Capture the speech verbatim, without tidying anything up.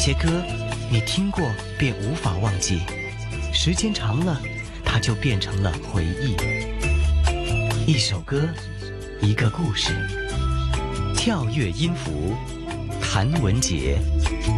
些歌你听过便无法忘记，时间长了，它就变成了回忆。一首歌，一个故事，跳跃音符，谭文杰。